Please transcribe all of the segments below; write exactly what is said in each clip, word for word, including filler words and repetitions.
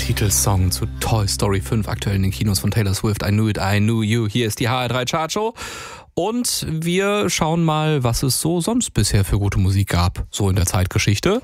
Titelsong zu Toy Story fünf, aktuell in den Kinos von Taylor Swift. I Knew It, I Knew You. Hier ist die H R drei Chartshow. Und wir schauen mal, was es so sonst bisher für gute Musik gab, so in der Zeitgeschichte.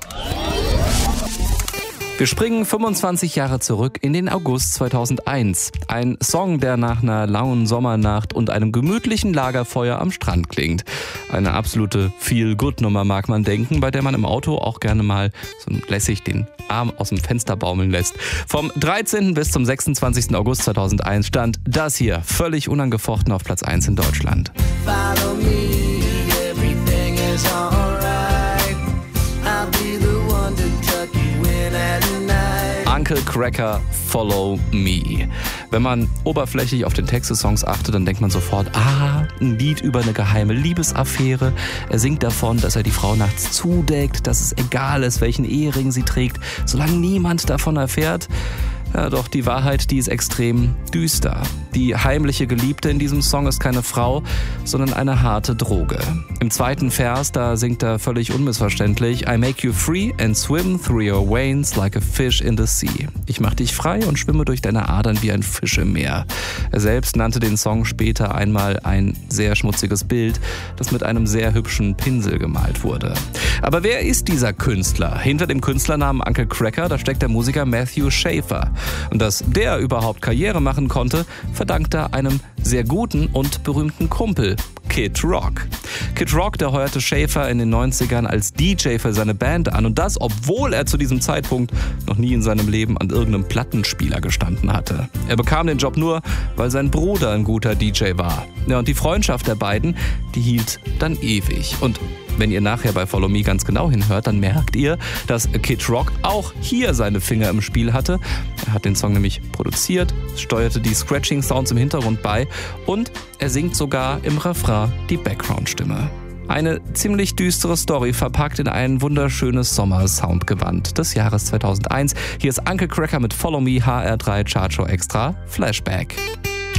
Wir springen fünfundzwanzig Jahre zurück in den August zweitausendeins. Ein Song, der nach einer lauen Sommernacht und einem gemütlichen Lagerfeuer am Strand klingt. Eine absolute Feel-Good-Nummer, mag man denken, bei der man im Auto auch gerne mal so lässig den Arm aus dem Fenster baumeln lässt. Vom dreizehnten bis zum sechsundzwanzigsten August zweitausendeins stand das hier völlig unangefochten auf Platz eins in Deutschland. Follow me, everything is alright. I'll be the one to tuck you in at night. Uncle Kracker, Follow Me. Wenn man oberflächlich auf den Text des Songs achtet, dann denkt man sofort, ah, ein Lied über eine geheime Liebesaffäre. Er singt davon, dass er die Frau nachts zudeckt, dass es egal ist, welchen Ehering sie trägt, solange niemand davon erfährt. Ja, doch die Wahrheit, die ist extrem düster. Die heimliche Geliebte in diesem Song ist keine Frau, sondern eine harte Droge. Im zweiten Vers, da singt er völlig unmissverständlich: I make you free and swim through your veins like a fish in the sea. Ich mach dich frei und schwimme durch deine Adern wie ein Fisch im Meer. Er selbst nannte den Song später einmal ein sehr schmutziges Bild, das mit einem sehr hübschen Pinsel gemalt wurde. Aber wer ist dieser Künstler? Hinter dem Künstlernamen Uncle Kracker, da steckt der Musiker Matthew Shaffer. Und dass der überhaupt Karriere machen konnte, verdankt er einem sehr guten und berühmten Kumpel, Kid Rock. Kid Rock, der heuerte Shaffer in den neunzigern als D J für seine Band an, und das, obwohl er zu diesem Zeitpunkt noch nie in seinem Leben an irgendeinem Plattenspieler gestanden hatte. Er bekam den Job nur, weil sein Bruder ein guter D J war. Ja, und die Freundschaft der beiden, die hielt dann ewig. Und wenn ihr nachher bei Follow Me ganz genau hinhört, dann merkt ihr, dass Kid Rock auch hier seine Finger im Spiel hatte. Er hat den Song nämlich produziert, steuerte die Scratching-Sounds im Hintergrund bei und er singt sogar im Refrain die Background-Stimme. Eine ziemlich düstere Story, verpackt in ein wunderschönes Sommer-Soundgewand des Jahres zweitausendeins. Hier ist Uncle Kracker mit Follow Me, H R drei Chartshow Extra Flashback.